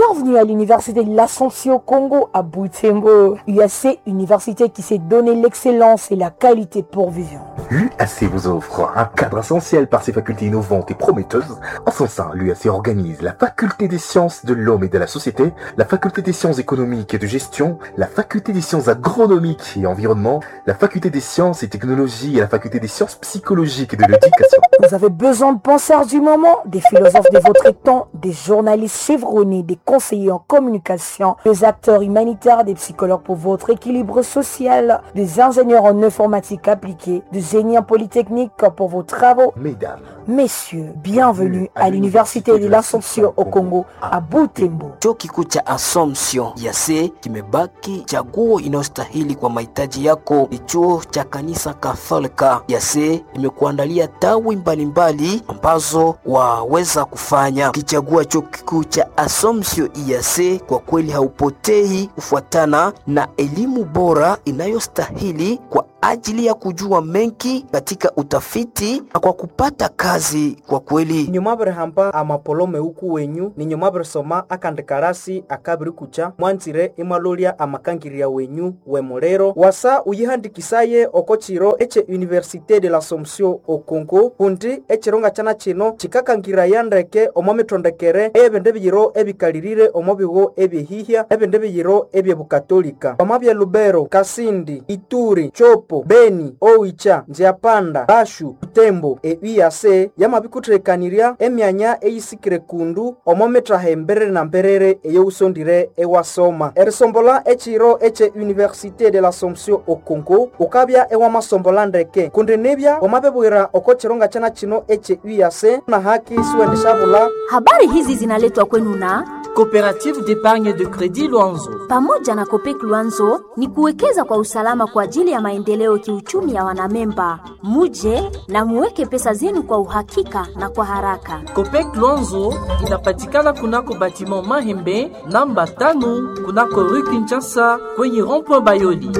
Bienvenue à l'Université de l'Assomption au Congo à Butembo. UAC, université qui s'est donné l'excellence et la qualité pour vivre. L'UAC vous offre un cadre essentiel par ses facultés innovantes et prometteuses. En son sein, l'UAC organise la faculté des sciences de l'homme et de la société, la faculté des sciences économiques et de gestion, la faculté des sciences agronomiques et environnement, la faculté des sciences et technologies et la faculté des sciences psychologiques et de l'éducation. Vous avez besoin de penseurs du moment, des philosophes de votre temps, des journalistes chevronnés, des conseillers en communication, des acteurs humanitaires, des psychologues pour votre équilibre social, des ingénieurs en informatique appliquée, des génies en polytechnique pour vos travaux. Mesdames, messieurs, bienvenue à l'Université de l'Assomption au Congo à Butembo. Chuo kikuu cha Assumption UAC kimebaki chaguo inayostahili kwa mahitaji yako. Ni chuo cha kanisa Katholika. UAC imekuandalia tawi mbalimbali ambazo waweza kufanya. Ukichagua chuo kikuu cha Assumption UAC, kwa kweli haupotei kufuatana na elimu bora inayostahili kwa ajili ya kujua mengi katika utafiti na kwa kupata kazi. Kwa kweli nyumabre hamba amapolome huku wenyu ni nyumabre soma akandekarasi akabiri kucha mwanzire imalolia amakangiria wenyu wemorero wasa uyihandikisaye okochiro eche Université de l'Assomption au Congo kundi echironga chana chino chikakangira yandeke omometondekere ebende biyiro ebikalirire omobigo ebihihya ebende biyiro ebyebukatolika omabya Lubero, Kasindi, Ituri, Chopo, Beni, Oicha, Nziapanda, Bashu, Butembo, UAC yamabikutrekaniria emyanya eyisikire kundu omometra hemberere na mberere eyousondire ewasoma erisombola echiro eche Université de l'Assomption au Congo ukabya ewamasombola ndeke kundi nebya omabebwira okochironga chana chino eche UAC na haki siwendeshabula. Habari hizi zinaletwa kwenu na Coopérative d'épargne de crédit Luanzo. Pamoja na Copec Luanzo ni kuwekeza kwa usalama kwa ajili ya maendeleo kiuchumi ya wanamemba. Muje na muweke pesa zenu kwa uhakika na kwa haraka. Copec Luanzo inapatikana kunako batiment Mahembe namba 5 kunako rue Kinshasa kwenye rond-point Bayoli.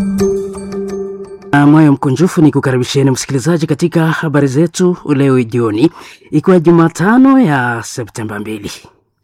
Moyo mkunjufu ni kukaribisheni msikilizaji katika habari zetu leo jioni, ikiwa Jumatano ya Septemba 2.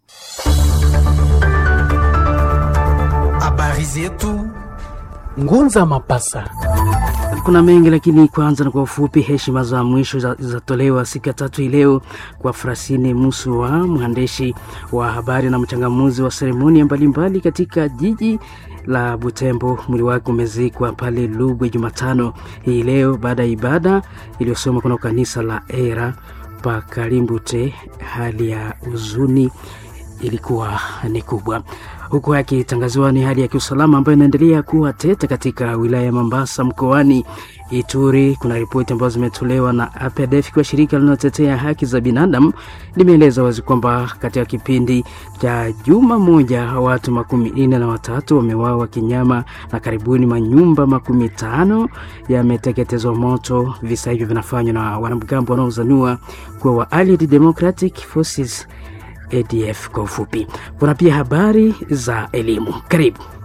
Habari zetu Ngunza Mapasa. Kuna mengi lakini kwanza na kwa ufupi, heshima za mwisho zatolewa siku ya tatu leo kwa Frasine Musua, mwandishi wa habari na mchangamuzi wa seremoni mbalimbali katika jiji la Butembo. Mwili wake umezikwa pale Lubwe Jumatano hii leo baada ya ibada iliyosomwa kuna kanisa la Era pa Karimbute. Hali ya huzuni ilikuwa ni kubwa, huku akitangaziwa ni hali ya kiusalama ambayo inaendelea kuwa tete katika wilaya ya Mambasa mkoani Ituri. Kuna ripoti ambazo zimetolewa na APDF kwa shirika linalotetea haki za binadamu, limeeleza wazi kwamba katika kipindi cha juma moja watu 43 wameuawa kinyama na karibuni manyumba 15 yameteketezwa moto. Visa hivyo vinafanywa na wanamgambo wanaozaniwa kuwa wa Allied Democratic Forces ADF kwa ufupi. Kuna pia habari za elimu. Karibu.